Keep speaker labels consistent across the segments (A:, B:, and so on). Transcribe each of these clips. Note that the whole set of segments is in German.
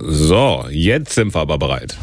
A: So, jetzt sind wir aber bereit.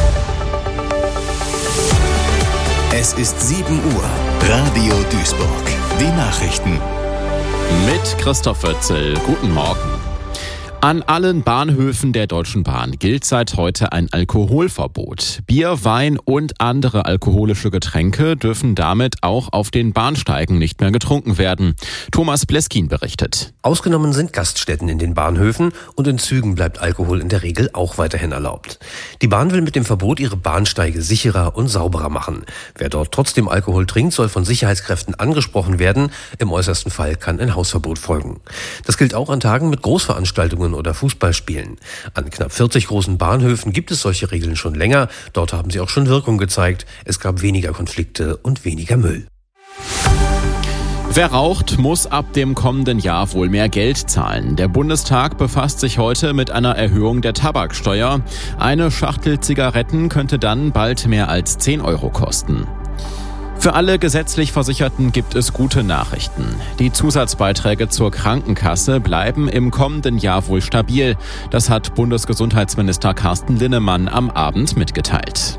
B: Es ist 7 Uhr. Radio Duisburg. Die Nachrichten.
C: Mit Christoph Wötzel. Guten Morgen. An allen Bahnhöfen der Deutschen Bahn gilt seit heute ein Alkoholverbot. Bier, Wein und andere alkoholische Getränke dürfen damit auch auf den Bahnsteigen nicht mehr getrunken werden. Thomas Pleskin berichtet.
D: Ausgenommen sind Gaststätten in den Bahnhöfen und in Zügen bleibt Alkohol in der Regel auch weiterhin erlaubt. Die Bahn will mit dem Verbot ihre Bahnsteige sicherer und sauberer machen. Wer dort trotzdem Alkohol trinkt, soll von Sicherheitskräften angesprochen werden. Im äußersten Fall kann ein Hausverbot folgen. Das gilt auch an Tagen mit Großveranstaltungen oder Fußballspielen. An knapp 40 großen Bahnhöfen gibt es solche Regeln schon länger. Dort haben sie auch schon Wirkung gezeigt. Es gab weniger Konflikte und weniger Müll.
C: Wer raucht, muss ab dem kommenden Jahr wohl mehr Geld zahlen. Der Bundestag befasst sich heute mit einer Erhöhung der Tabaksteuer. Eine Schachtel Zigaretten könnte dann bald mehr als 10 Euro kosten. Für alle gesetzlich Versicherten gibt es gute Nachrichten. Die Zusatzbeiträge zur Krankenkasse bleiben im kommenden Jahr wohl stabil. Das hat Bundesgesundheitsminister Carsten Linnemann am Abend mitgeteilt.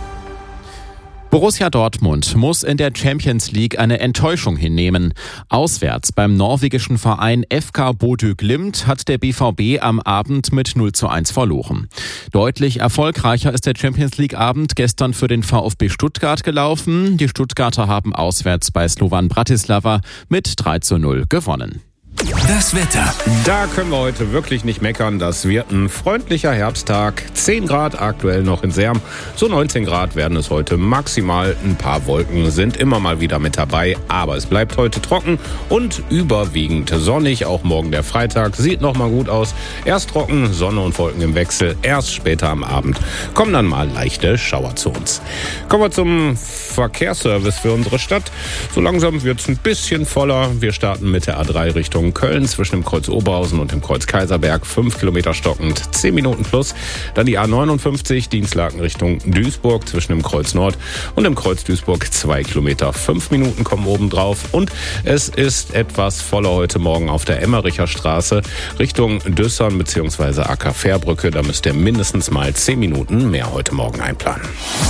C: Borussia Dortmund muss in der Champions League eine Enttäuschung hinnehmen. Auswärts beim norwegischen Verein FK Bodø Glimt hat der BVB am Abend mit 0:1 verloren. Deutlich erfolgreicher ist der Champions League Abend gestern für den VfB Stuttgart gelaufen. Die Stuttgarter haben auswärts bei Slovan Bratislava mit 3:0 gewonnen.
B: Das Wetter.
A: Da können wir heute wirklich nicht meckern. Das wird ein freundlicher Herbsttag. 10 Grad aktuell noch in Serm. So 19 Grad werden es heute maximal. Ein paar Wolken sind immer mal wieder mit dabei. Aber es bleibt heute trocken und überwiegend sonnig. Auch morgen der Freitag sieht nochmal gut aus. Erst trocken, Sonne und Wolken im Wechsel. Erst später am Abend kommen dann mal leichte Schauer zu uns. Kommen wir zum Verkehrsservice für unsere Stadt. So langsam wird es ein bisschen voller. Wir starten mit der A3 Richtung Köln zwischen dem Kreuz Oberhausen und dem Kreuz Kaiserberg, 5 Kilometer stockend, 10 Minuten plus. Dann die A59 Dienstlaken Richtung Duisburg zwischen dem Kreuz Nord und dem Kreuz Duisburg, 2 Kilometer, 5 Minuten kommen oben drauf. Und es ist etwas voller heute Morgen auf der Emmericher Straße Richtung Düssern bzw. Acker-Fährbrücke. Da müsst ihr mindestens mal 10 Minuten mehr heute Morgen einplanen.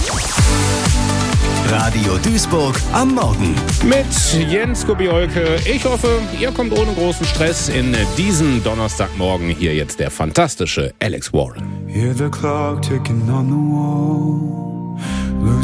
B: Radio Duisburg am Morgen.
A: Mit Jens Kubiolke. Ich hoffe, ihr kommt ohne großen Stress in diesen Donnerstagmorgen. Hier jetzt der fantastische Alex Warren.
E: Hear the clock ticking on the wall.